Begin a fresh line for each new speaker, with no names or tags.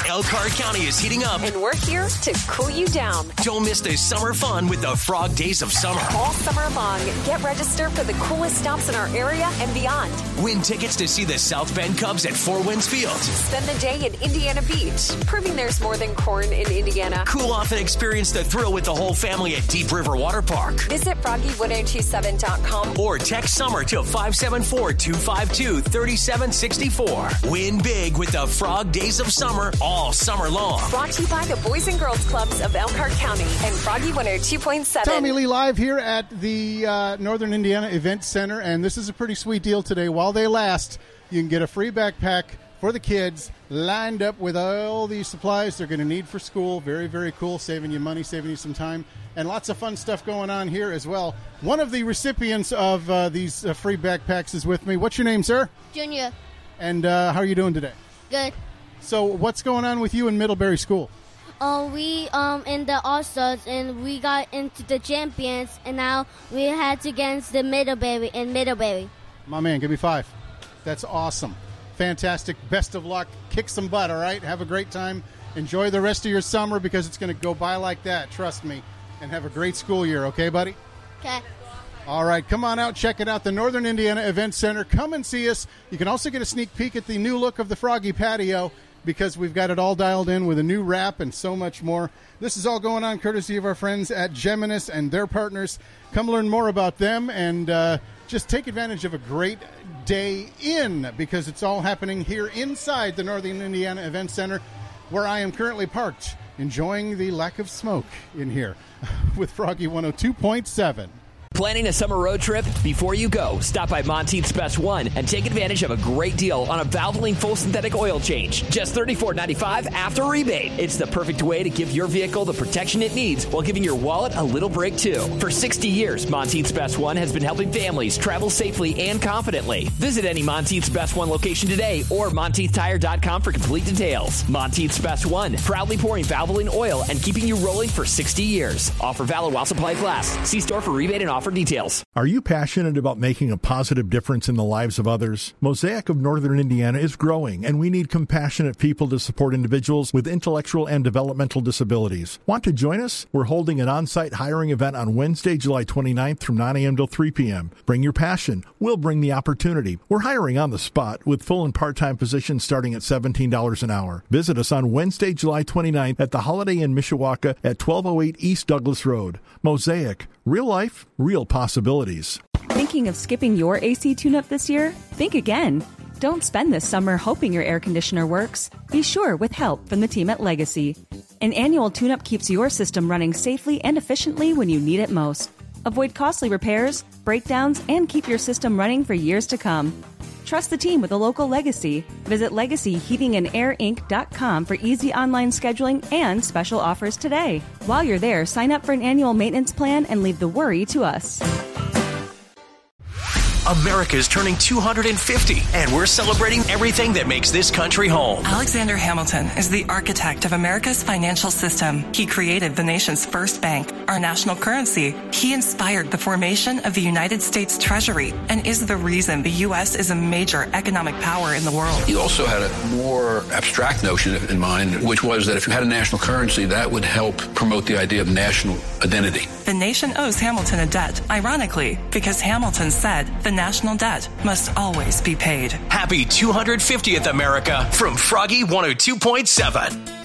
Elkhart County is heating up,
and we're here to cool you down.
Don't miss the summer fun with the Frog Days of Summer.
All summer long, get registered for the coolest stops in our area and beyond.
Win tickets to see the South Bend Cubs at Four Winds Field.
Spend the day in Indiana Beach, proving there's more than corn in Indiana.
Cool off and experience the thrill with the whole family at Deep River Water Park.
Visit froggy1027.com
or text summer to 574-252-3764. Win big with the Frog Days of Summer all summer long.
Brought to you by the Boys and Girls Clubs of Elkhart County and Froggy 102.7.
Tommy Lee live here at the Northern Indiana Event Center, and this is a pretty sweet deal today. While they last, you can get a free backpack for the kids lined up with all these supplies they're going to need for school. Very, very cool, saving you money, saving you some time, and lots of fun stuff going on here as well. One of the recipients of these free backpacks is with me. What's your name, sir?
Junior.
And how are you doing today?
Good.
So what's going on with you in Middlebury School?
We in the All-Stars, and we got into the champions, and now we head against the Middlebury.
My man, give me 5. That's awesome. Fantastic. Best of luck. Kick some butt, all right? Have a great time. Enjoy the rest of your summer because it's going to go by like that, trust me. And have a great school year, okay, buddy?
Okay.
All right, come on out. Check it out, the Northern Indiana Event Center. Come and see us. You can also get a sneak peek at the new look of the Froggy Patio because we've got it all dialed in with a new wrap and so much more. This is all going on courtesy of our friends at Geminis and their partners. Come learn more about them and just take advantage of a great day in because it's all happening here inside the Northern Indiana Event Center where I am currently parked, enjoying the lack of smoke in here with Froggy 102.7.
Planning a summer road trip? Before you go, stop by Monteith's Best One and take advantage of a great deal on a Valvoline full synthetic oil change. Just $34.95 after rebate. It's the perfect way to give your vehicle the protection it needs while giving your wallet a little break, too. For 60 years, Monteith's Best One has been helping families travel safely and confidently. Visit any Monteith's Best One location today or MonteithTire.com for complete details. Monteith's Best One, proudly pouring Valvoline oil and keeping you rolling for 60 years. Offer valid while supplies last. See store for rebate and offer details.
Are you passionate about making a positive difference in the lives of others? Mosaic of Northern Indiana is growing, and we need compassionate people to support individuals with intellectual and developmental disabilities. Want to join us? We're holding an on-site hiring event on Wednesday, July 29th from 9 a.m. till 3 p.m. Bring your passion. We'll bring the opportunity. We're hiring on the spot with full and part-time positions starting at $17 an hour. Visit us on Wednesday, July 29th at the Holiday Inn Mishawaka at 1208 East Douglas Road. Mosaic. Real life, real possibilities.
Thinking of skipping your AC tune-up this year? Think again. Don't spend this summer hoping your air conditioner works. Be sure with help from the team at Legacy. An annual tune-up keeps your system running safely and efficiently when you need it most. Avoid costly repairs, breakdowns, and keep your system running for years to come. Trust the team with a local Legacy. Visit LegacyHeatingandAirInc.com for easy online scheduling and special offers today. While you're there, sign up for an annual maintenance plan and leave the worry to us.
America's turning 250, and we're celebrating everything that makes this country home.
Alexander Hamilton is the architect of America's financial system. He created the nation's first bank, our national currency. He inspired the formation of the United States Treasury and is the reason the U.S. is a major economic power in the world.
He also had a more abstract notion in mind, which was that if you had a national currency, that would help promote the idea of national identity.
The nation owes Hamilton a debt, ironically, because Hamilton said the national debt must always be paid.
Happy 250th, America, from Froggy 102.7.